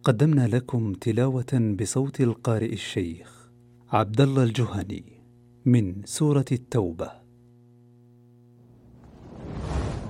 قدمنا لكم تلاوة بصوت القارئ الشيخ عبد الله الجهني من سورة التوبة.